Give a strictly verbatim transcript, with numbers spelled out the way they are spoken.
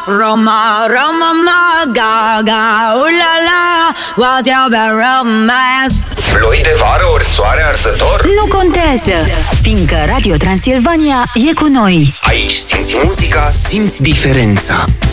Roma, Roma, ma, ga, ga, ula, la, what your romance. Ploi de vară ori soare arsător? Nu contează, fiindcă Radio Transilvania e cu noi. Aici simți muzica, simți diferența.